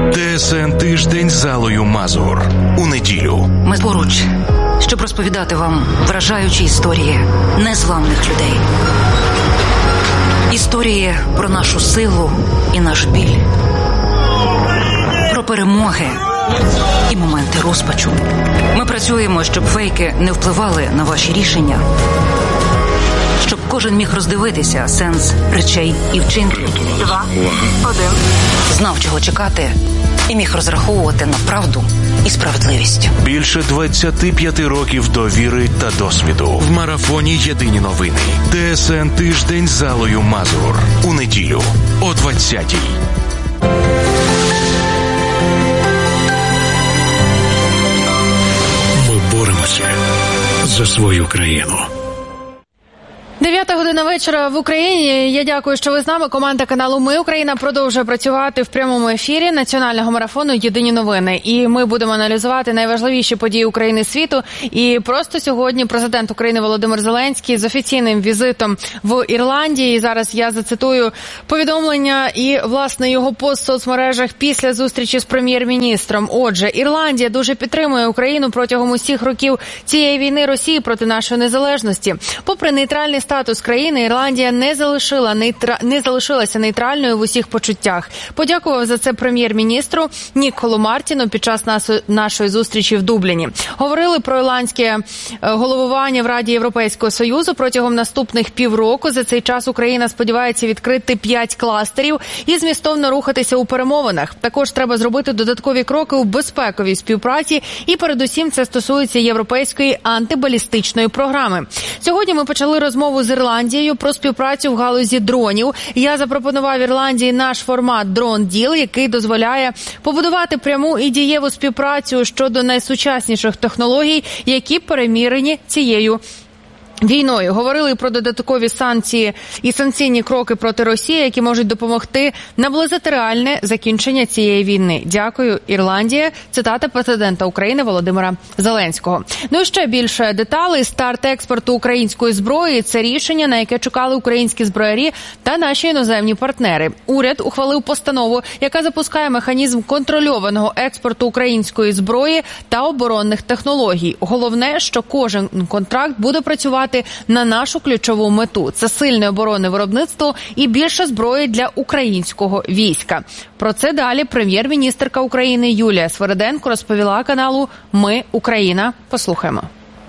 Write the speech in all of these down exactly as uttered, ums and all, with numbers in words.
ТСН Тиждень з Аллою Мазур. У неділю. Ми поруч, щоб розповідати вам вражаючі історії незламних людей. Історії про нашу силу і наш біль. Про перемоги і моменти розпачу. Ми працюємо, щоб фейки не впливали на ваші рішення. Щоб кожен міг роздивитися сенс речей і вчинків. Два, один. Знав, чого чекати, і міг розраховувати на правду і справедливість. Більше двадцяти п'яти років довіри та досвіду. В марафоні «Єдині новини». ТСН Тиждень з Аллою Мазур. У неділю о двадцятій. Ми боремося за свою країну. Дев'ята година вечора в Україні. Я дякую, що ви з нами. Команда каналу «Ми Україна» продовжує працювати в прямому ефірі національного марафону «Єдині новини». І ми будемо аналізувати найважливіші події України і світу. І просто сьогодні президент України Володимир Зеленський з офіційним візитом в Ірландії. І зараз я зацитую повідомлення і, власне, його пост в соцмережах після зустрічі з прем'єр-міністром. Отже, Ірландія дуже підтримує Україну протягом усіх років цієї війни Росії проти нашої незалежності. Попри нейтральний статус країни, Ірландія не залишила нейтра... не залишилася нейтральною в усіх почуттях. Подякував за це прем'єр-міністру Ніколу Мартіну під час нас... нашої зустрічі в Дубліні. Говорили про ірландське головування в Раді Європейського Союзу протягом наступних півроку. За цей час Україна сподівається відкрити п'ять кластерів і змістовно рухатися у перемовинах. Також треба зробити додаткові кроки у безпековій співпраці і передусім це стосується європейської антибалістичної програми. Сьогодні ми почали розмову з Ірландією про співпрацю в галузі дронів. Я запропонував Ірландії наш формат «Дрон-діл», який дозволяє побудувати пряму і дієву співпрацю щодо найсучасніших технологій, які перемірені цією війною. Говорили про додаткові санкції і санкційні кроки проти Росії, які можуть допомогти наблизити реальне закінчення цієї війни. Дякую, Ірландія. Цитата президента України Володимира Зеленського. Ну і ще більше деталей. Старт експорту української зброї – це рішення, на яке чекали українські зброярі та наші іноземні партнери. Уряд ухвалив постанову, яка запускає механізм контрольованого експорту української зброї та оборонних технологій. Головне, що кожен контракт буде працювати на нашу ключову мету – це сильне оборонне виробництво і більше зброї для українського війська. Про це далі прем'єр-міністерка України Юлія Свериденко розповіла каналу «Ми Україна». Послухаємо.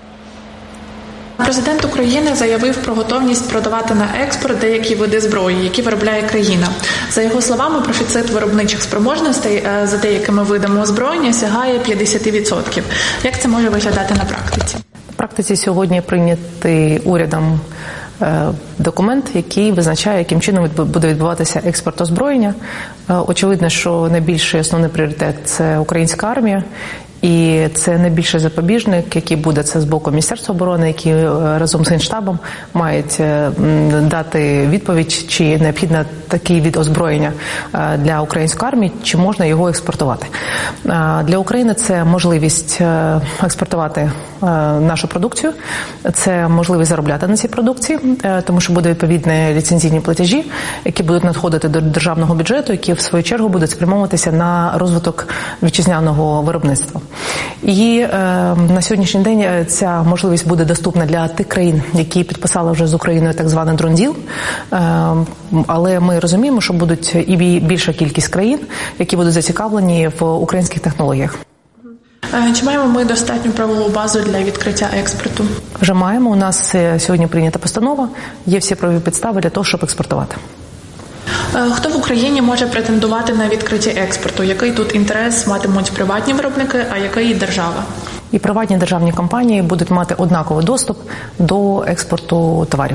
Президент України заявив про готовність продавати на експорт деякі види зброї, які виробляє країна. За його словами, профіцит виробничих спроможностей за деякими видами озброєння сягає п'ятдесят відсотків. Як це може виглядати на практиці? В практиці сьогодні прийнятий урядом документ, який визначає, яким чином буде відбуватися експорт озброєння. Очевидно, що найбільший основний пріоритет – це українська армія. І це найбільший запобіжник, який буде це з боку Міністерства оборони, які разом з Генштабом мають дати відповідь, чи необхідно такий від озброєння для української армії, чи можна його експортувати. Для України це можливість експортувати нашу продукцію, це можливість заробляти на цій продукції, тому що буде відповідні ліцензійні платежі, які будуть надходити до державного бюджету, які в свою чергу будуть спрямовуватися на розвиток вітчизняного виробництва. І е, на сьогоднішній день ця можливість буде доступна для тих країн, які підписали вже з Україною так званий дрон-діл. Е, але ми розуміємо, що будуть і більша кількість країн, які будуть зацікавлені в українських технологіях. Чи маємо ми достатню правову базу для відкриття експорту? Вже маємо. У нас сьогодні прийнята постанова. Є всі правові підстави для того, щоб експортувати. Хто в Україні може претендувати на відкриття експорту? Який тут інтерес матимуть приватні виробники, а який держава? І приватні державні компанії будуть мати однаковий доступ до експорту товарів.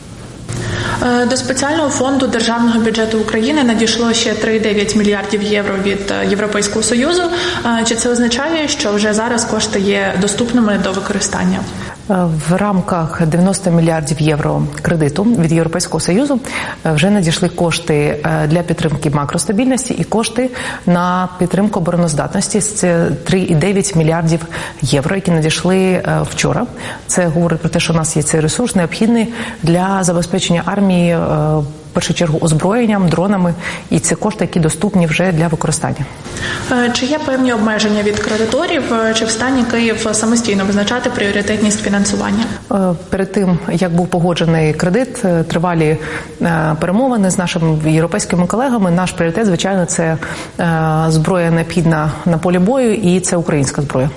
До спеціального фонду державного бюджету України надійшло ще три цілих дев'ять мільярдів євро від Європейського Союзу. Чи це означає, що вже зараз кошти є доступними до використання? В рамках дев'яносто мільярдів євро кредиту від Європейського Союзу вже надійшли кошти для підтримки макростабільності і кошти на підтримку обороноздатності. Це три цілих дев'ять мільярдів євро, які надійшли вчора. Це говорить про те, що у нас є цей ресурс необхідний для забезпечення армії першу чергу озброєнням, дронами, і це кошти, які доступні вже для використання. Чи є певні обмеження від кредиторів, чи в стані Київ самостійно визначати пріоритетність фінансування? Перед тим, як був погоджений кредит, тривалі перемовини з нашими європейськими колегами, наш пріоритет, звичайно, це зброя необхідна на полі бою, і це українська зброя.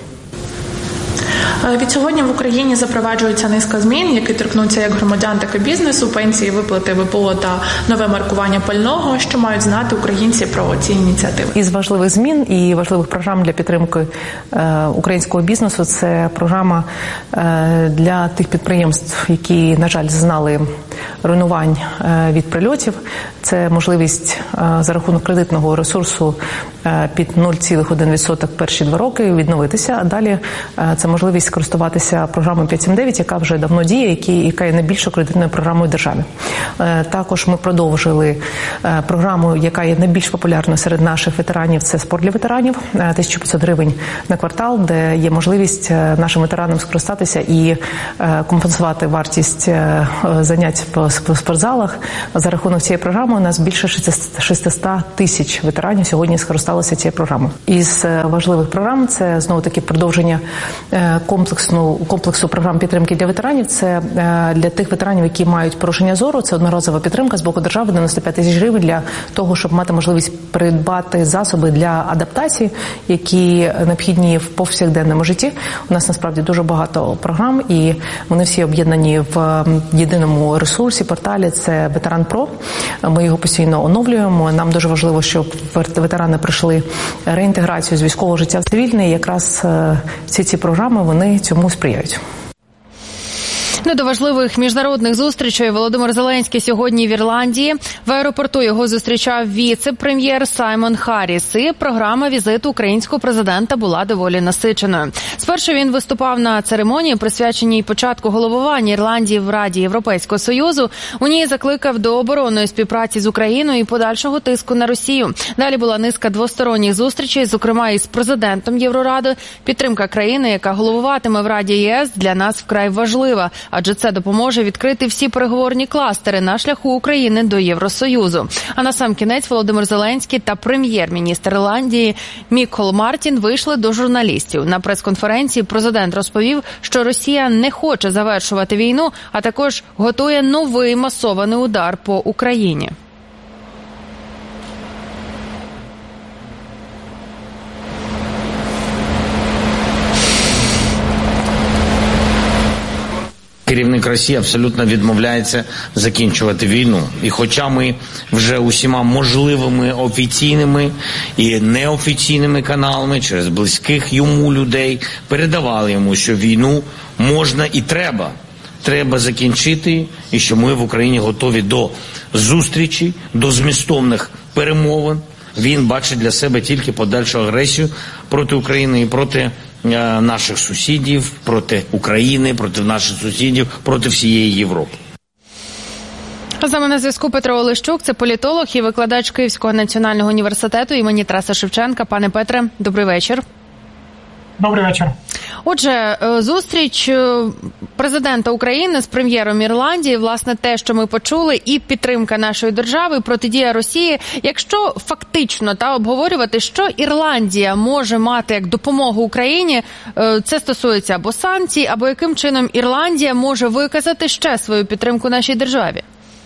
Від сьогодні в Україні запроваджується низка змін, які торкнуться як громадян, так і бізнесу, пенсії, виплати ВПО та нове маркування пального. Що мають знати українці про ці ініціативи? Із важливих змін і важливих програм для підтримки е, українського бізнесу – це програма е, для тих підприємств, які, на жаль, зазнали руйнувань е, від прильотів. Це можливість е, за рахунок кредитного ресурсу е, під нуль цілих один відсоток перші два роки відновитися, а далі е, це можливість скористуватися програмою п'ять сім дев'ять, яка вже давно діє, які, яка є найбільшою кредитною програмою держави. Е, також ми продовжили е, програму, яка є найбільш популярною серед наших ветеранів, це спорт для ветеранів, е, тисяча п'ятсот гривень на квартал, де є можливість е, нашим ветеранам скористатися і е, компенсувати вартість е, занять в спортзалах. За рахунок цієї програми у нас більше шістсот тисяч ветеранів сьогодні скористалися цією програмою. Із важливих програм це знову таки продовження комплексну комплексу програм підтримки для ветеранів. Це для тих ветеранів, які мають порушення зору. Це одноразова підтримка з боку держави дев'яносто п'ять тисяч гривень для того, щоб мати можливість придбати засоби для адаптації, які необхідні в повсякденному житті. У нас насправді дуже багато програм, і вони всі об'єднані в єдиному ресурсі, порталі. Це Ветеран Про. Ми його постійно оновлюємо. Нам дуже важливо, щоб ветерани пройшли реінтеграцію з військового життя в цивільне. І якраз всі ці програми, вони цьому сприяють. Ну, до важливих міжнародних зустрічей Володимир Зеленський сьогодні в Ірландії. В аеропорту його зустрічав віце-прем'єр Саймон Харріс. І програма візиту українського президента була доволі насиченою. Спершу він виступав на церемонії, присвяченій початку головування Ірландії в Раді Європейського Союзу. У ній закликав до оборонної співпраці з Україною і подальшого тиску на Росію. Далі була низка двосторонніх зустрічей, зокрема із президентом Євроради. Підтримка країни, яка головуватиме в Раді ЄС, для нас вкрай важлива. Адже це допоможе відкрити всі переговорні кластери на шляху України до Євросоюзу. А на сам кінець Володимир Зеленський та прем'єр-міністр Ірландії Мікол Мартін вийшли до журналістів. На прес-конференції президент розповів, що Росія не хоче завершувати війну, а також готує новий масований удар по Україні. Керівник Росії абсолютно відмовляється закінчувати війну. І хоча ми вже усіма можливими офіційними і неофіційними каналами через близьких йому людей передавали йому, що війну можна і треба. Треба закінчити, і що ми в Україні готові до зустрічі, до змістовних перемовин. Він бачить для себе тільки подальшу агресію проти України і проти наших сусідів, проти України, проти наших сусідів, проти всієї Європи. З нами на зв'язку Петро Олещук, це політолог і викладач Київського національного університету імені Тараса Шевченка. Пане Петре, добрий вечір. Добрий вечір. Отже, зустріч президента України з прем'єром Ірландії, власне, те, що ми почули, і підтримка нашої держави, протидія Росії. Якщо фактично та обговорювати, що Ірландія може мати як допомогу Україні, це стосується або санкцій, або яким чином Ірландія може виказати ще свою підтримку нашій державі?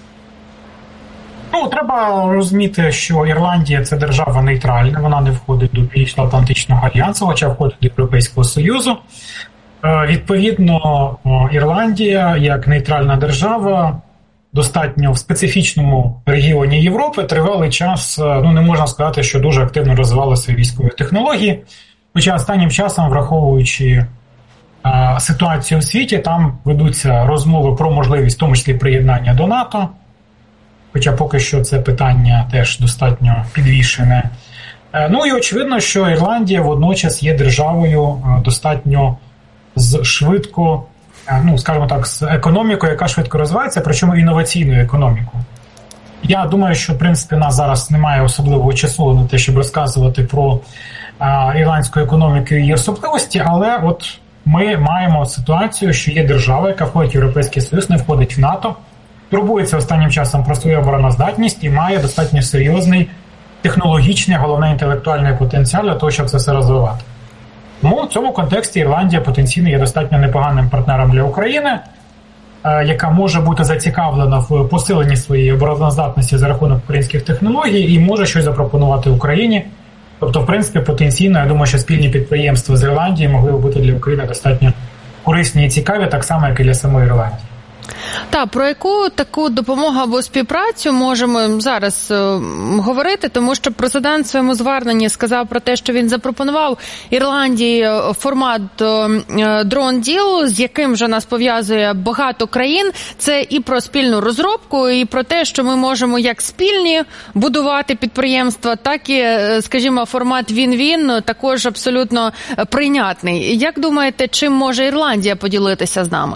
Ну, треба розуміти, що Ірландія – це держава нейтральна, вона не входить до Північно-Атлантичного альянсу, хоча входить до Європейського Союзу. Відповідно, Ірландія, як нейтральна держава, достатньо в специфічному регіоні Європи тривалий час, ну, не можна сказати, що дуже активно розвивали свої військові технології, хоча останнім часом, враховуючи а, ситуацію в світі, там ведуться розмови про можливість, в тому числі, приєднання до НАТО. Хоча поки що це питання теж достатньо підвішене. Ну і очевидно, що Ірландія водночас є державою достатньо з швидко, ну скажімо так, з економікою, яка швидко розвивається, причому інноваційною економікою. Я думаю, що в принципі у нас зараз немає особливого часу на те, щоб розказувати про а, ірландську економіку і її особливості, але от ми маємо ситуацію, що є держава, яка входить в Європейський Союз, не входить в НАТО. турбується останнім часом про свою обороноздатність і має достатньо серйозний технологічний, головне інтелектуальний потенціал для того, щоб це все розвивати. Тому в цьому контексті Ірландія потенційно є достатньо непоганим партнером для України, яка може бути зацікавлена в посиленні своєї обороноздатності за рахунок українських технологій і може щось запропонувати Україні. Тобто, в принципі, потенційно, я думаю, що спільні підприємства з Ірландії могли б бути для України достатньо корисні і цікаві, так само, як і для самої Ірландії. Так, про яку таку допомогу або співпрацю можемо зараз е, говорити, тому що президент в своєму зверненні сказав про те, що він запропонував Ірландії формат е, Drone Deal, з яким вже нас пов'язує багато країн. Це і про спільну розробку, і про те, що ми можемо як спільні будувати підприємства, так і, скажімо, формат він-він також абсолютно прийнятний. Як думаєте, чим може Ірландія поділитися з нами?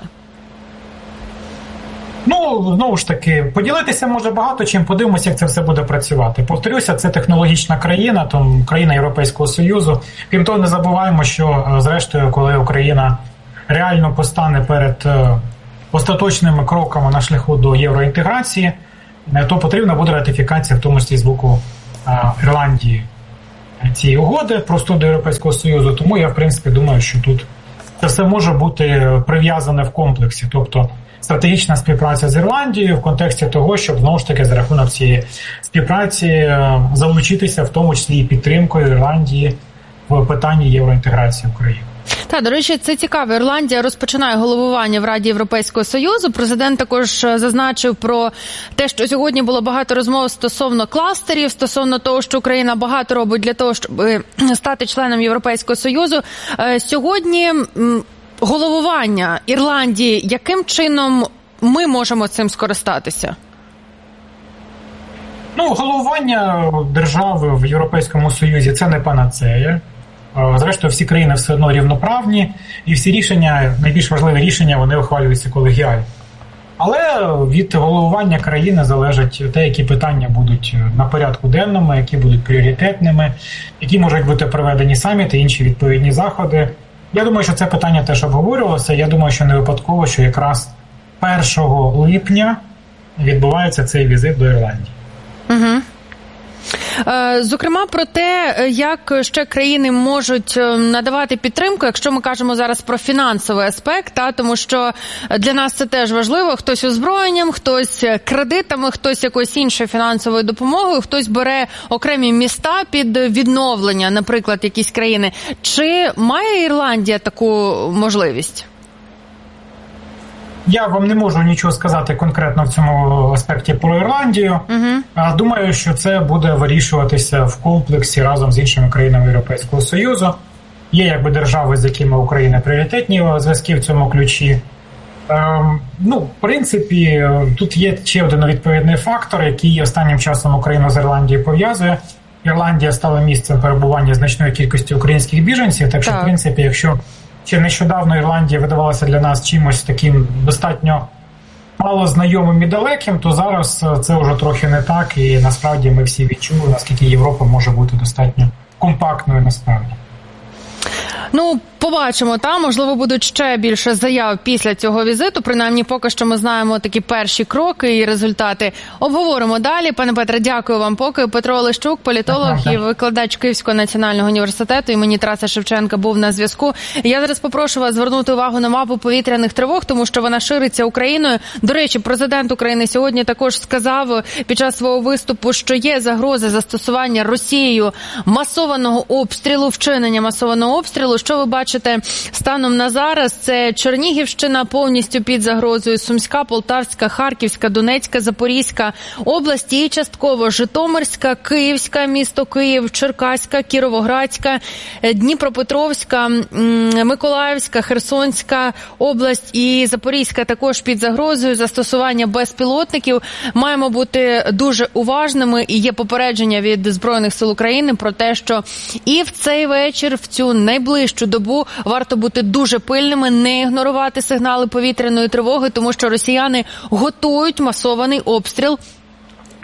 Ну, знову ж таки, поділитися може багато чим, подивимося, як це все буде працювати. Повторюся, це технологічна країна, там країна Європейського Союзу. Крім того, не забуваємо, що, зрештою, коли Україна реально постане перед остаточними кроками на шляху до євроінтеграції, то потрібна буде ратифікація, в тому числі з боку Ірландії, цієї угоди про вступ до Європейського Союзу. Тому я, в принципі, думаю, що тут це все може бути прив'язане в комплексі. Тобто, стратегічна співпраця з Ірландією в контексті того, щоб, знову ж таки, за рахунок цієї співпраці залучитися, в тому числі і підтримкою Ірландії в питанні євроінтеграції України. Так, до речі, це цікаво. Ірландія розпочинає головування в Раді Європейського Союзу. Президент також зазначив про те, що сьогодні було багато розмов стосовно кластерів, стосовно того, що Україна багато робить для того, щоб стати членом Європейського Союзу. Сьогодні головування Ірландії, яким чином ми можемо цим скористатися? Ну, головування держави в Європейському Союзі – це не панацея. Зрештою, всі країни все одно рівноправні, і всі рішення, найбільш важливі рішення, вони ухвалюються колегіально. Але від головування країни залежить те, які питання будуть на порядку денному, які будуть пріоритетними, які можуть бути проведені саміти, інші відповідні заходи. Я думаю, що це питання теж обговорювалося. Я думаю, що не випадково, що якраз першого липня відбувається цей візит до Ірландії. Угу. Зокрема, про те, як ще країни можуть надавати підтримку, якщо ми кажемо зараз про фінансовий аспект, та, тому що для нас це теж важливо. Хтось озброєнням, хтось кредитами, хтось якоюсь іншою фінансовою допомогою, хтось бере окремі міста під відновлення, наприклад, якісь країни. Чи має Ірландія таку можливість? Я вам не можу нічого сказати конкретно в цьому аспекті про Ірландію. Uh-huh. Думаю, що це буде вирішуватися в комплексі разом з іншими країнами Європейського Союзу. Є якби держави, з якими Україна пріоритетні зв'язки в цьому ключі. Ем, ну, в принципі, тут є ще один відповідний фактор, який останнім часом Україну з Ірландією пов'язує. Ірландія стала місцем перебування значної кількості українських біженців, так що, так. в принципі, якщо ще нещодавно Ірландія видавалася для нас чимось таким достатньо мало знайомим і далеким, то зараз це вже трохи не так, і насправді ми всі відчули, наскільки Європа може бути достатньо компактною насправді. Ну, побачимо, там, можливо, будуть ще більше заяв після цього візиту. Принаймні, поки що ми знаємо такі перші кроки і результати. Обговоримо далі. Пане Петре, дякую вам. Поки Петро Олещук, політолог ага, і викладач Київського національного університету імені Тараса Шевченка був на зв'язку. Я зараз попрошу вас звернути увагу на мапу повітряних тривог, тому що вона шириться Україною. До речі, президент України сьогодні також сказав під час свого виступу, що є загрози застосування Росією масованого обстрілу, вчинення масованого обстрілу. Що ви бачите станом на зараз? Це Чернігівщина повністю під загрозою, Сумська, Полтавська, Харківська, Донецька, Запорізька області і частково Житомирська, Київська, місто Київ, Черкаська, Кіровоградська, Дніпропетровська, Миколаївська, Херсонська область і Запорізька також під загрозою застосування безпілотників. Маємо бути дуже уважними, і є попередження від Збройних сил України про те, що і в цей вечір, в цю найближчу добу варто бути дуже пильними, не ігнорувати сигнали повітряної тривоги, тому що росіяни готують масований обстріл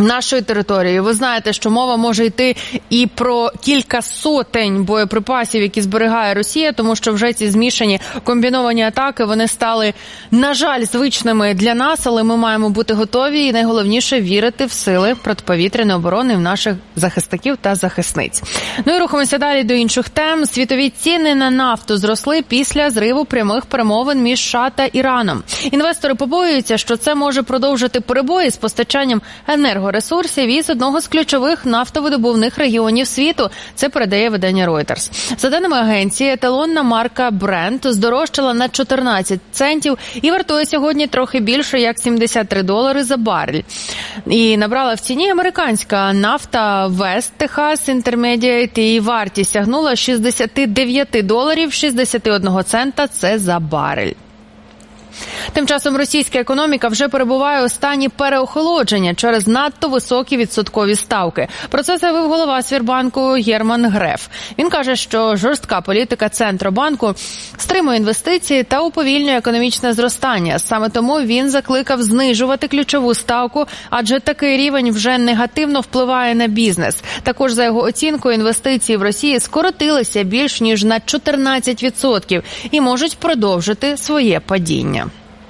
нашої території. Ви знаєте, що мова може йти і про кілька сотень боєприпасів, які зберігає Росія, тому що вже ці змішані комбіновані атаки, вони стали, на жаль, звичними для нас, але ми маємо бути готові і найголовніше вірити в сили протиповітряної оборони в наших захисників та захисниць. Ну і рухаємося далі до інших тем. Світові ціни на нафту зросли після зриву прямих перемовин між США та Іраном. Інвестори побоюються, що це може продовжити перебої з постачанням енергоресурсів ресурсів із одного з ключових нафтовидобувних регіонів світу. Це передає видання Reuters. За даними агенції, еталонна марка Brent здорожчала на чотирнадцять центів і вартує сьогодні трохи більше, як сімдесят три долари за барель. І набрала в ціні американська нафта West Texas Intermediate, і вартість сягнула шістдесят дев'ять доларів шістдесят один цента, це за барель. Тим часом російська економіка вже перебуває у стані переохолодження через надто високі відсоткові ставки. Про це заявив голова Свірбанку Герман Греф. Він каже, що жорстка політика Центробанку стримує інвестиції та уповільнює економічне зростання. Саме тому він закликав знижувати ключову ставку, адже такий рівень вже негативно впливає на бізнес. Також, за його оцінкою, інвестиції в Росії скоротилися більш ніж на чотирнадцять відсотків і можуть продовжити своє падіння.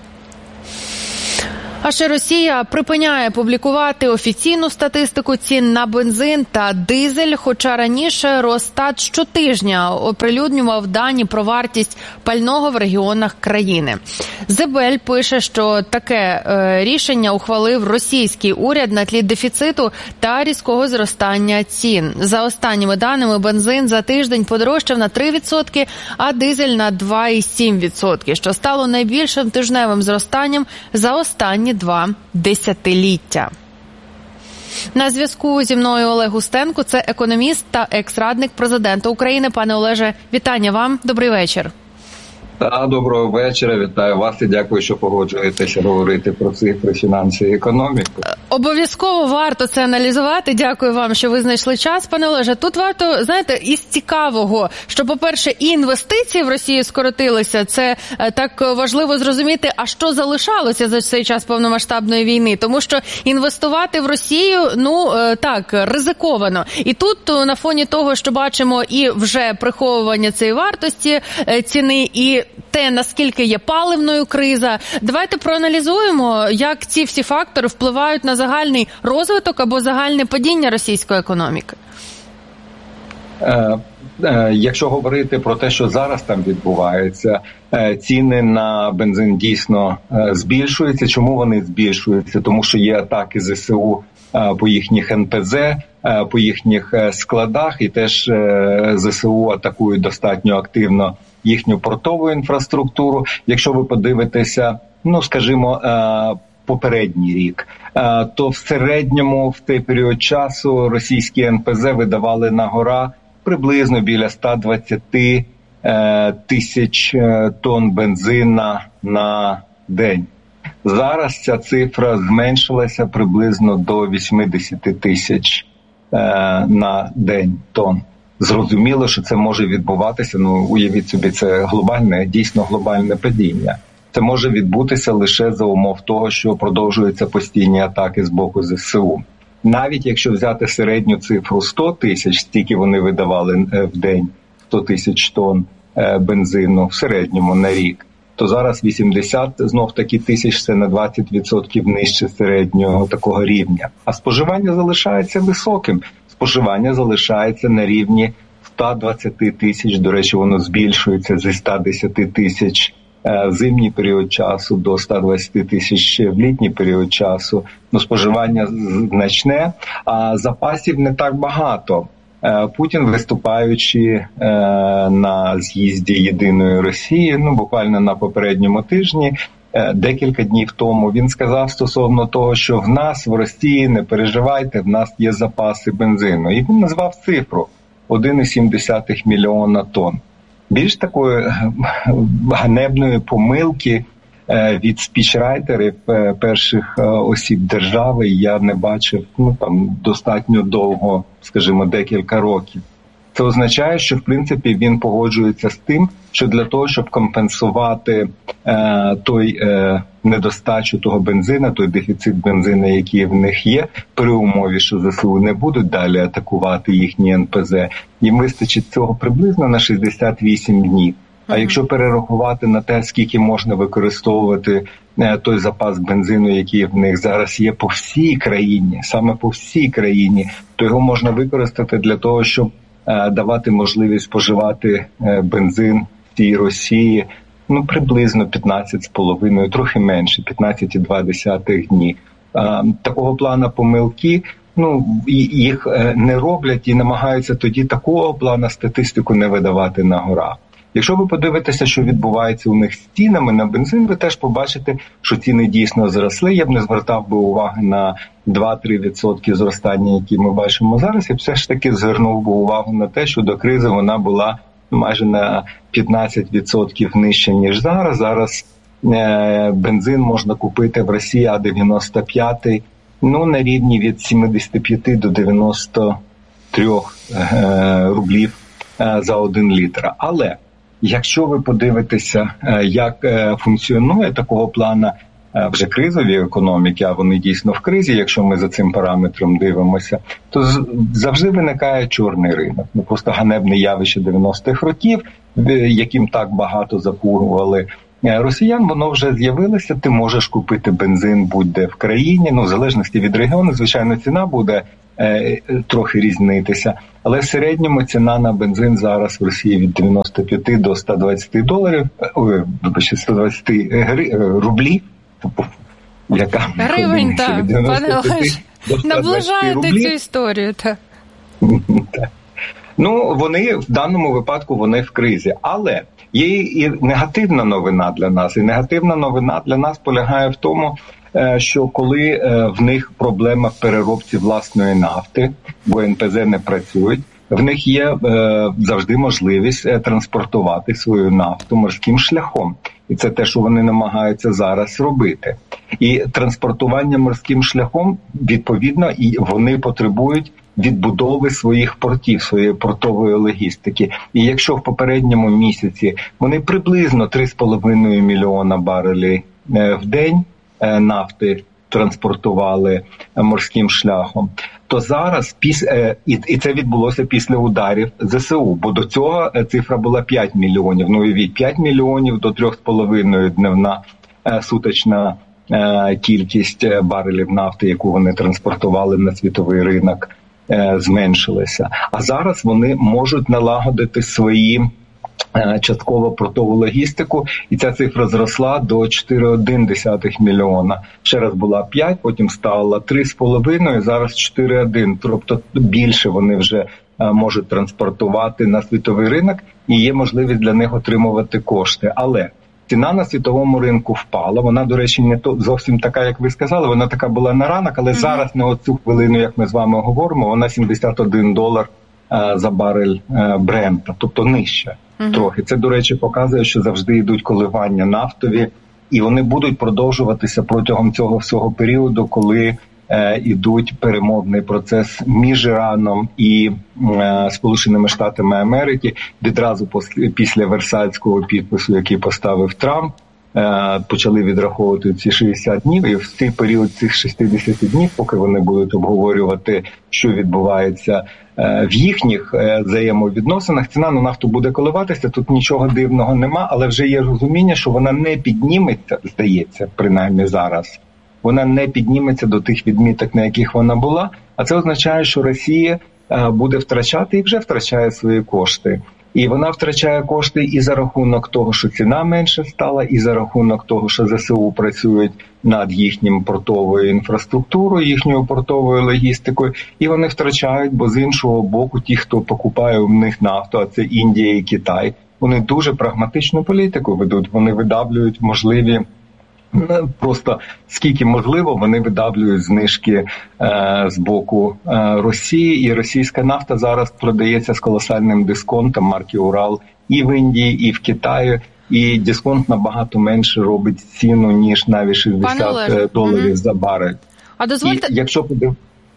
А ще Росія припиняє публікувати офіційну статистику цін на бензин та дизель, хоча раніше Росстат щотижня оприлюднював дані про вартість пального в регіонах країни. Зебель пише, що таке е, рішення ухвалив російський уряд на тлі дефіциту та різкого зростання цін. За останніми даними, бензин за тиждень подорожчав на три відсотки, а дизель на два цілих сім десятих відсотка, що стало найбільшим тижневим зростанням за останні два десятиліття. На зв'язку зі мною Олег Густенко, це економіст та екс-радник президента України. Пане Олеже, вітання вам. Добрий вечір. Та, доброго вечора, вітаю вас і дякую, що погоджуєтеся говорити про цифри, фінанси і економіку. Обов'язково варто це аналізувати. Дякую вам, що ви знайшли час, пане Олеже. Тут варто, знаєте, із цікавого, що, по-перше, і інвестиції в Росію скоротилися. Це так важливо зрозуміти, а що залишалося за цей час повномасштабної війни. Тому що інвестувати в Росію, ну, так, ризиковано. І тут на фоні того, що бачимо і вже приховування цієї вартості ціни, і те, наскільки є паливною криза. Давайте проаналізуємо, як ці всі фактори впливають на загальний розвиток або загальне падіння російської економіки. Е, е, якщо говорити про те, що зараз там відбувається, е, ціни на бензин дійсно е, збільшуються. Чому вони збільшуються? Тому що є атаки ЗСУ е, по їхніх ен пе зе, е, по їхніх е, складах, і теж е, ЗСУ атакують достатньо активно їхню портову інфраструктуру. Якщо ви подивитеся, ну, скажімо, попередній рік, то в середньому в той період часу російські ен пе зе видавали на гора приблизно біля сто двадцять тисяч тонн бензина на день. Зараз ця цифра зменшилася приблизно до вісімдесят тисяч на день тонн. Зрозуміло, що це може відбуватися, ну, уявіть собі, це глобальне, дійсно глобальне падіння. Це може відбутися лише за умов того, що продовжуються постійні атаки з боку зе се у. Навіть якщо взяти середню цифру сто тисяч, стільки вони видавали в день, сто тисяч тонн бензину в середньому на рік, то зараз вісімдесят, знов-таки, тисяч, це на двадцять відсотків нижче середнього такого рівня. А споживання залишається високим. Споживання залишається на рівні сто двадцять тисяч, до речі, воно збільшується зі сто десять тисяч в зимній період часу до сто двадцять тисяч в літній період часу. Ну, споживання значне, а запасів не так багато. Путін, виступаючи на з'їзді Єдиної Росії, ну, буквально на попередньому тижні, декілька днів тому, він сказав стосовно того, що в нас, в Росії, не переживайте, в нас є запаси бензину. І він назвав цифру один цілих сім десятих мільйона тонн. Більш такої ганебної помилки від спічрайтерів перших осіб держави я не бачив, ну, там, достатньо довго, скажімо, декілька років. Це означає, що в принципі він погоджується з тим, що для того, щоб компенсувати е, той е, недостачу того бензина, той дефіцит бензина, який в них є, при умові, що ЗСУ не будуть далі атакувати їхні ен пе зе, їм вистачить цього приблизно на шістдесят вісім днів. А якщо перерахувати на те, скільки можна використовувати е, той запас бензину, який в них зараз є по всій країні, саме по всій країні, то його можна використати для того, щоб давати можливість споживати бензин в тій Росії, ну, приблизно п'ятнадцять з половиною, трохи менше, п'ятнадцять цілих два десятих дні. Такого плану помилки, ну, їх не роблять і намагаються тоді такого плану статистику не видавати на гора. Якщо ви подивитеся, що відбувається у них з цінами на бензин, ви теж побачите, що ціни дійсно зросли. Я б не звертав би уваги на два-три відсотки зростання, які ми бачимо зараз. Я б все ж таки звернув би увагу на те, що до кризи вона була майже на п'ятнадцять відсотків нижче, ніж зараз. Зараз е- бензин можна купити в Росії А дев'яносто п'ять, ну, на рівні від сімдесят п'ять до дев'яноста трьох е- рублів е- за один літр. Але якщо ви подивитеся, як функціонує такого плану вже кризові економіки, а вони дійсно в кризі, якщо ми за цим параметром дивимося, то завжди виникає чорний ринок. Ну, просто ганебне явище дев'яностих років, яким так багато запугували росіян, воно вже з'явилося. Ти можеш купити бензин будь-де в країні, ну, в залежності від регіону, звичайно, ціна буде е, трохи різнитися. Але в середньому ціна на бензин зараз в Росії від дев'яноста п'яти до ста двадцяти доларів, ой, вибачте, ста двадцяти рублів. Яка гривень, так, пане Олеже, наближаєте цю історію, так. Ну, вони в даному випадку вони в кризі, але є і негативна новина для нас. І негативна новина для нас полягає в тому, що коли в них проблема в переробці власної нафти, бо ен пе зе не працюють, в них є завжди можливість транспортувати свою нафту морським шляхом. І це те, що вони намагаються зараз робити. І транспортування морським шляхом, відповідно, і вони потребують відбудови своїх портів, своєї портової логістики. І якщо в попередньому місяці вони приблизно три з половиною мільйона барелів в день нафти транспортували морським шляхом, то зараз, і це відбулося після ударів зе се у, бо до цього цифра була п'ять мільйонів. Ну, і від п'ять мільйонів до три з половиною дневна суточна кількість барелів нафти, яку вони транспортували на світовий ринок, зменшилася. А зараз вони можуть налагодити свої частково портову логістику, і ця цифра зросла до чотири цілих одна десята мільйона. Ще раз була п'ять, потім стала три з половиною, зараз чотири цілих одна. Тобто більше вони вже можуть транспортувати на світовий ринок, і є можливість для них отримувати кошти. Але ціна на світовому ринку впала. Вона, до речі, не то зовсім така, як ви сказали. Вона така була на ранок, але mm-hmm. зараз на оцю хвилину, як ми з вами говоримо, вона сімдесят один долар а, за барель а, Брента, тобто нижча mm-hmm. трохи. Це, до речі, показує, що завжди йдуть коливання нафтові, і вони будуть продовжуватися протягом цього всього періоду, коли е, ідуть перемовний процес між Іраном і е, Сполученими Штатами Америки. Відразу пос- після Версальського підпису, який поставив Трамп, е, почали відраховувати ці шістдесят днів, і в цей період цих шістдесят днів, поки вони будуть обговорювати, що відбувається е, в їхніх е, взаємовідносинах, ціна на нафту буде коливатися, тут нічого дивного нема, але вже є розуміння, що вона не підніметься, здається, принаймні зараз. Вона не підніметься до тих відміток, на яких вона була, а це означає, що Росія е, буде втрачати і вже втрачає свої кошти. І вона втрачає кошти і за рахунок того, що ціна менше стала, і за рахунок того, що зе се у працюють над їхнім портовою інфраструктурою, їхньою портовою логістикою, і вони втрачають, бо з іншого боку ті, хто покупає у них нафту, а це Індія і Китай, вони дуже прагматичну політику ведуть, вони видавлюють можливі просто скільки можливо, вони видавлюють знижки е, з боку е, Росії, і російська нафта зараз продається з колосальним дисконтом марки Урал і в Індії, і в Китаї, і дисконт набагато менше робить ціну, ніж навіть шістдесят доларів угу. за барель. А дозвольте... І якщо подив...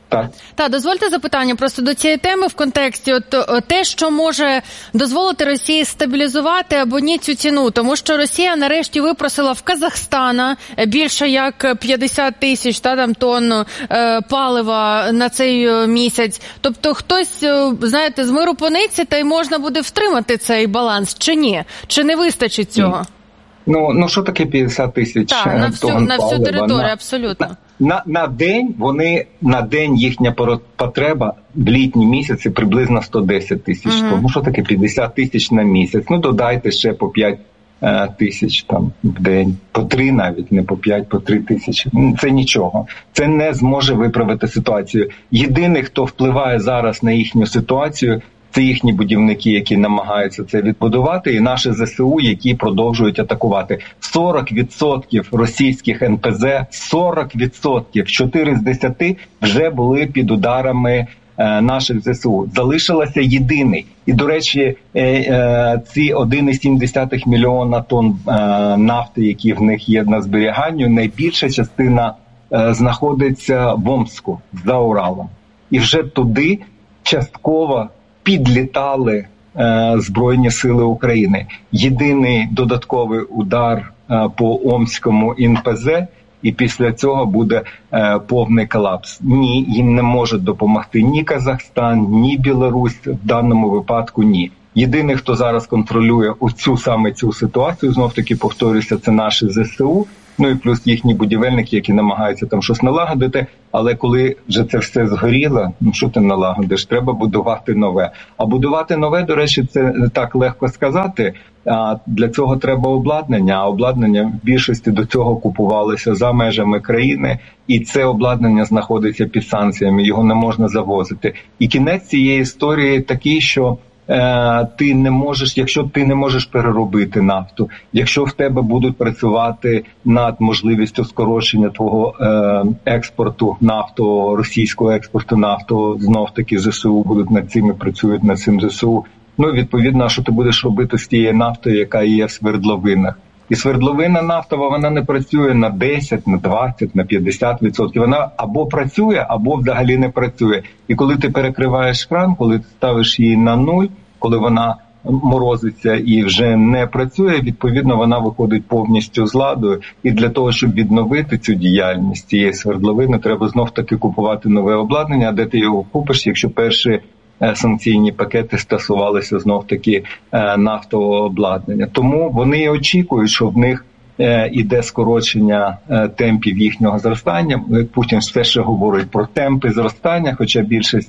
Так. Та, дозвольте запитання просто до цієї теми в контексті от, те, що може дозволити Росії стабілізувати або ні цю ціну, тому що Росія нарешті випросила в Казахстана більше як п'ятдесят тисяч та, там, тонн е, палива на цей місяць. Тобто хтось, знаєте, з миру пониці, та й можна буде втримати цей баланс, чи ні? Чи не вистачить цього? Ну, ну що таке п'ятдесят тисяч тонн палива? Так, на всю, на всю територію, на, абсолютно. На, на день вони, на день їхня потреба в літні місяці приблизно сто десять тисяч. Uh-huh. Тому що таке п'ятдесят тисяч на місяць? Ну, додайте ще по п'ять е, тисяч там в день. По три навіть, не по п'ять, по три тисячі. Це нічого. Це не зможе виправити ситуацію. Єдиний, хто впливає зараз на їхню ситуацію, це їхні будівники, які намагаються це відбудувати, і наші зе се у, які продовжують атакувати. сорок відсотків російських ен пе зе, сорок відсотків, чотири з десяти вже були під ударами е, наших зе се у. Залишилося єдиний. І, до речі, е, е, ці один цілих сім десятих мільйона тонн е, нафти, які в них є на зберіганню, найбільша частина е, знаходиться в Омску, за Уралом. І вже туди частково підлітали е, Збройні сили України. Єдиний додатковий удар е, по Омському ен пе зе, і після цього буде е, повний колапс. Ні, їм не можуть допомогти ні Казахстан, ні Білорусь, в даному випадку ні. Єдиний, хто зараз контролює оцю саме цю ситуацію, знов-таки повторюся, це наші зе се у, ну і плюс їхні будівельники, які намагаються там щось налагодити, але коли вже це все згоріло, ну що ти налагодиш? Треба будувати нове. А будувати нове, до речі, це не так легко сказати. А для цього треба обладнання, а обладнання в більшості до цього купувалося за межами країни, і це обладнання знаходиться під санкціями, його не можна завозити. І кінець цієї історії такий, що ти не можеш, якщо ти не можеш переробити нафту, якщо в тебе будуть працювати над можливістю скорочення твого е, експорту нафту, російського експорту нафту, знов-таки зе се у будуть над цим і працюють над цим зе се у, ну, відповідно, що ти будеш робити з тією нафтою, яка є в свердловинах. І свердловина нафтова, вона не працює на десять, на двадцять, на п'ятдесят відсотків. Вона або працює, або взагалі не працює. І коли ти перекриваєш кран, коли ти ставиш її на нуль, коли вона морозиться і вже не працює, відповідно, вона виходить повністю з ладу. І для того, щоб відновити цю діяльність цієї свердловини, треба знов-таки купувати нове обладнання. А де ти його купиш, якщо перші санкційні пакети стосувалися знов-таки нафтового обладнання. Тому вони очікують, що в них іде скорочення темпів їхнього зростання. Путін все ще говорить про темпи зростання, хоча більшість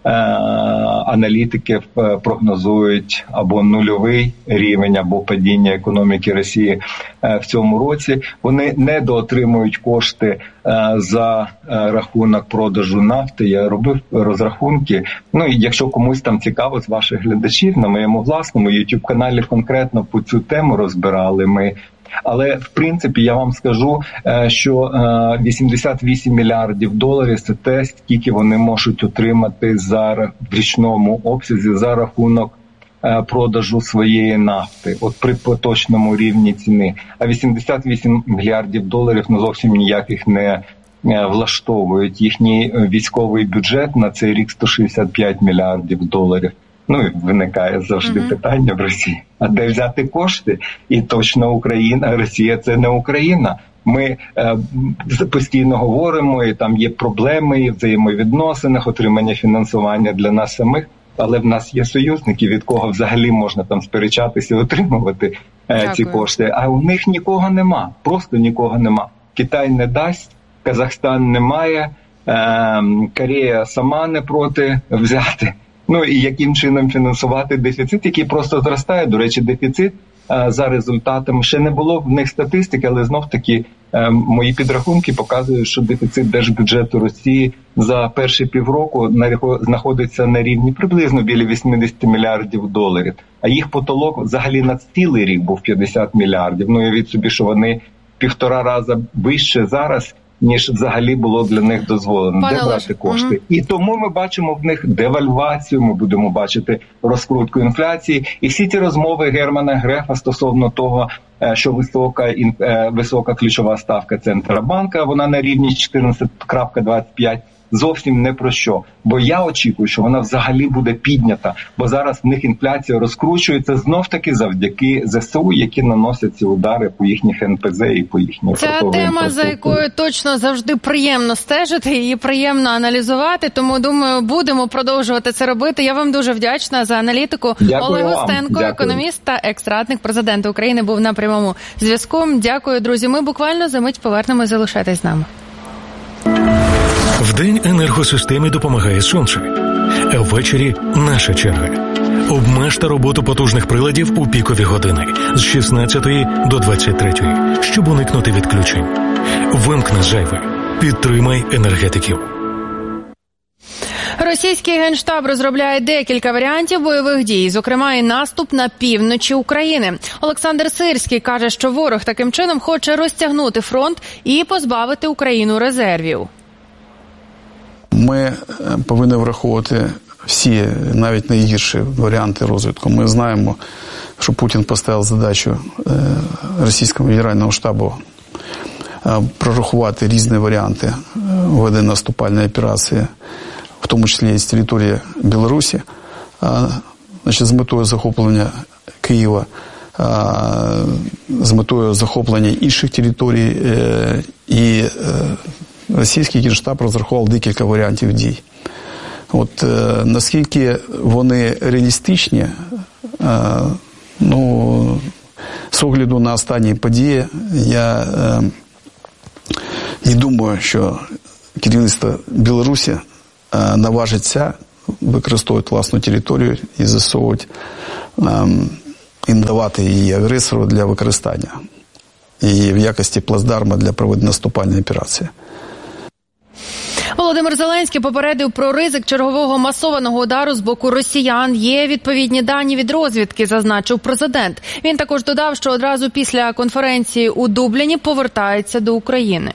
аналітиків прогнозують або нульовий рівень, або падіння економіки Росії в цьому році. Вони недоотримують кошти за рахунок продажу нафти. Я робив розрахунки. Ну і якщо комусь там цікаво з ваших глядачів, на моєму власному YouTube-каналі конкретно по цю тему розбирали ми. Але, в принципі, я вам скажу, що вісімдесят вісім мільярдів доларів – це те, скільки вони можуть отримати за, в річному обсязі за рахунок продажу своєї нафти, от при поточному рівні ціни. А вісімдесят вісім мільярдів доларів ну, зовсім ніяких не влаштовують. Їхній військовий бюджет на цей рік сто шістдесят п'ять мільярдів доларів. Ну, і виникає завжди mm-hmm. питання в Росії. А де взяти кошти? І точно Україна, Росія – це не Україна. Ми е, постійно говоримо, і там є проблеми, і взаємовідносинах, отримання фінансування для нас самих. Але в нас є союзники, від кого взагалі можна там сперечатися і отримувати е, ці кошти. А у них нікого нема, просто нікого нема. Китай не дасть, Казахстан не має, е, Корея сама не проти взяти. Ну і яким чином фінансувати дефіцит, який просто зростає. До речі, дефіцит а, за результатами, ще не було в них статистики, але знов-таки а, мої підрахунки показують, що дефіцит держбюджету Росії за перші півроку на, знаходиться на рівні приблизно біля вісімдесят мільярдів доларів. А їх потолок взагалі на цілий рік був п'ятдесят мільярдів. Ну, уявіть собі, що вони півтора рази вище зараз, ніж взагалі було для них дозволено. Пане Де брати Олеж. кошти? Mm-hmm. І тому ми бачимо в них девальвацію, ми будемо бачити розкрутку інфляції. І всі ці розмови Германа Грефа стосовно того, що висока, висока ключова ставка Центробанка, вона на рівні чотирнадцять крапка двадцять п'ять зовсім не про що. Бо я очікую, що вона взагалі буде піднята, бо зараз в них інфляція розкручується знов-таки завдяки зе се у, які наносять ці удари по їхніх ен пе зе і по їхній фронтовій Ця тема, за якою точно завжди приємно стежити, її приємно аналізувати, тому, думаю, будемо продовжувати це робити. Я вам дуже вдячна за аналітику. Дякую Олег вам. Остенко, Дякую. економіст та екс-радник президента України, був на прямому зв'язку. Дякую, друзі. Ми буквально за мить повернемось, залишайтесь з нами. Вдень енергосистемі допомагає сонце, а ввечері наша черга. Обмежте роботу потужних приладів у пікові години з шістнадцятої до двадцять третьої, щоб уникнути відключень. Вимкни зайве. Підтримай енергетиків. Російський Генштаб розробляє декілька варіантів бойових дій, зокрема і наступ на півночі України. Олександр Сирський каже, що ворог таким чином хоче розтягнути фронт і позбавити Україну резервів. Ми повинні враховувати всі, навіть найгірші варіанти розвитку. Ми знаємо, що Путін поставив задачу російському Генеральному штабу прорахувати різні варіанти ведення наступальної операції, в тому числі і з території Білорусі, значить, з метою захоплення Києва, з метою захоплення інших територій, і російський Генштаб розрахував декілька варіантів дій. От наскільки вони реалістичні, ну, з огляду на останні події, я не думаю, що керівництво Білорусі наважиться використовувати власну територію і засовувати, і надавати її агресору для використання і в якості плацдарма для проведення наступальної операції. Володимир Зеленський попередив про ризик чергового масованого удару з боку росіян. Є відповідні дані від розвідки, зазначив президент. Він також додав, що одразу після конференції у Дубліні повертається до України.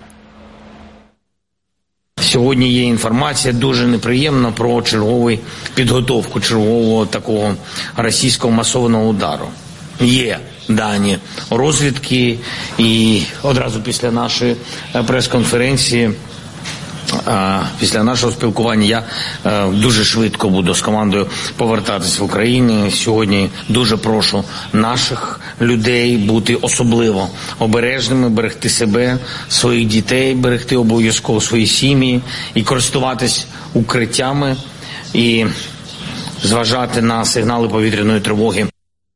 Сьогодні є інформація дуже неприємна про чергову підготовку чергового такого російського масованого удару. Є дані розвідки, і одразу після нашої прес-конференції, після нашого спілкування я дуже швидко буду з командою повертатись в Україну. Сьогодні дуже прошу наших людей бути особливо обережними, берегти себе, своїх дітей, берегти обов'язково свої сім'ї і користуватись укриттями і зважати на сигнали повітряної тривоги.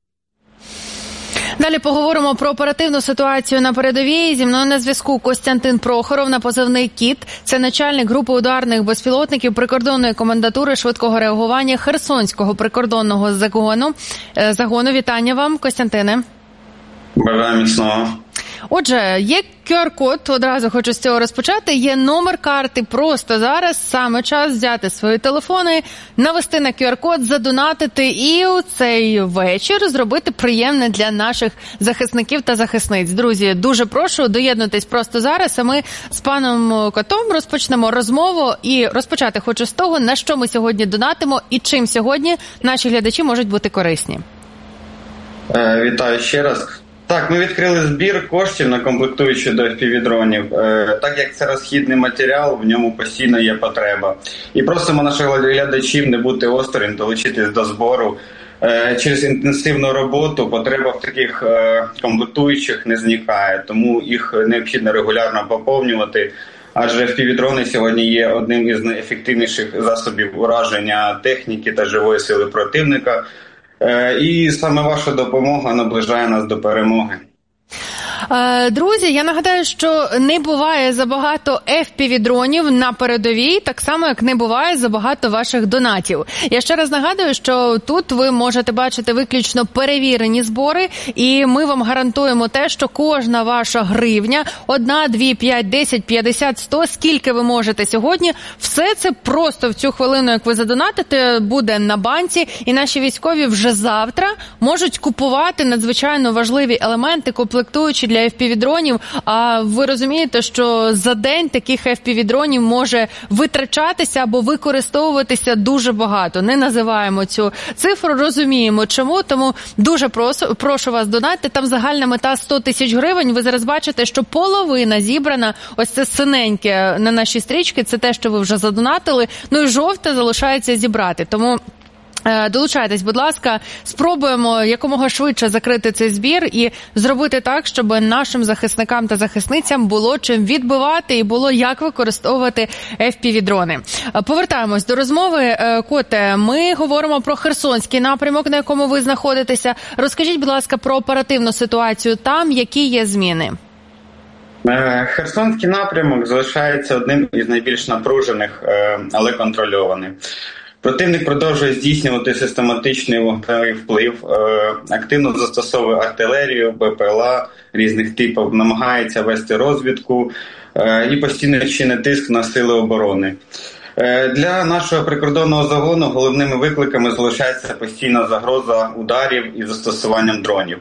Далі поговоримо про оперативну ситуацію на передовій. Зі мною на зв'язку Костянтин Прохоров, на позивний «Кіт». Це начальник групи ударних безпілотників прикордонної комендатури швидкого реагування Херсонського прикордонного загону. Загону. Вітання вам, Костянтине. Бажаю міцного. Отже, є ку ар-код, одразу хочу з цього розпочати, є номер карти, просто зараз саме час взяти свої телефони, навести на ку ар-код, задонатити і у цей вечір зробити приємне для наших захисників та захисниць. Друзі, дуже прошу, доєднуйтесь просто зараз, а ми з паном Котом розпочнемо розмову, і розпочати хочу з того, на що ми сьогодні донатимо і чим сьогодні наші глядачі можуть бути корисні. Е, вітаю ще раз. Так, ми відкрили збір коштів на комплектуючі до еф пі ві-дронів. Е, так як це розхідний матеріал, в ньому постійно є потреба. І просимо наших глядачів не бути осторонь, долучитись до збору. Е, через інтенсивну роботу потреба в таких е, комплектуючих не зникає, тому їх необхідно регулярно поповнювати. Адже еф пі ві-дрони сьогодні є одним із найефективніших засобів ураження техніки та живої сили противника. І саме ваша допомога наближає нас до перемоги. Друзі, я нагадаю, що не буває забагато еф пі ві-дронів на передовій, так само, як не буває забагато ваших донатів. Я ще раз нагадую, що тут ви можете бачити виключно перевірені збори, і ми вам гарантуємо те, що кожна ваша гривня, одна, дві, п'ять, десять, п'ятдесят, сто, скільки ви можете сьогодні, все це просто в цю хвилину, як ви задонатите, буде на банці, і наші військові вже завтра можуть купувати надзвичайно важливі елементи, комплектуючі для еф пі ві-дронів. А ви розумієте, що за день таких еф пі ві-дронів може витрачатися або використовуватися дуже багато. Не називаємо цю цифру, розуміємо чому, тому дуже прошу, прошу вас донатити. Там загальна мета сто тисяч гривень. Ви зараз бачите, що половина зібрана. Ось це синеньке на нашій стрічці, це те, що ви вже задонатили. Ну і жовте залишається зібрати. Тому долучайтесь, будь ласка, спробуємо якомога швидше закрити цей збір і зробити так, щоб нашим захисникам та захисницям було чим відбивати і було як використовувати еф пі ві-дрони. Повертаємось до розмови. Коте, ми говоримо про Херсонський напрямок, на якому ви знаходитеся. Розкажіть, будь ласка, про оперативну ситуацію там, які є зміни. Херсонський напрямок залишається одним із найбільш напружених, але контрольованих. Противник продовжує здійснювати систематичний вогневий вплив, активно застосовує артилерію, бе пе ел а різних типів, намагається вести розвідку і постійно чинить тиск на сили оборони. Для нашого прикордонного загону головними викликами залишається постійна загроза ударів і застосуванням дронів.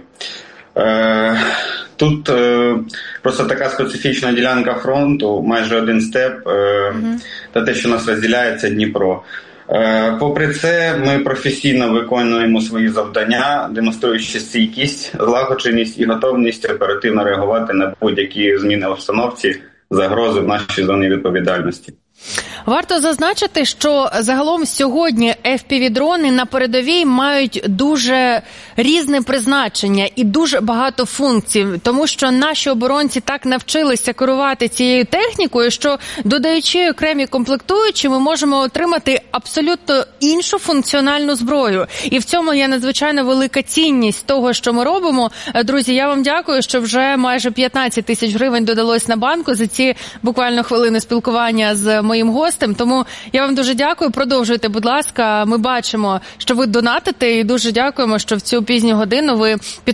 Тут е, просто така специфічна ділянка фронту, майже один степ, е, mm-hmm. та те, що нас розділяє, це Дніпро. Е, попри це, ми професійно виконуємо свої завдання, демонструючи стійкість, злагодженість і готовність оперативно реагувати на будь-які зміни в обстановці, загрози в нашій зоні відповідальності. Варто зазначити, що загалом сьогодні еф пі ві-дрони на передовій мають дуже різне призначення і дуже багато функцій, тому що наші оборонці так навчилися керувати цією технікою, що, додаючи окремі комплектуючі, ми можемо отримати абсолютно іншу функціональну зброю. І в цьому є надзвичайно велика цінність того, що ми робимо. Друзі, я вам дякую, що вже майже п'ятнадцять тисяч гривень додалось на банку за ці буквально хвилини спілкування з моїм гостем. Тому я вам дуже дякую. Продовжуйте, будь ласка. Ми бачимо, що ви донатите, і дуже дякуємо, що в цю пізню годину ви підтримуєте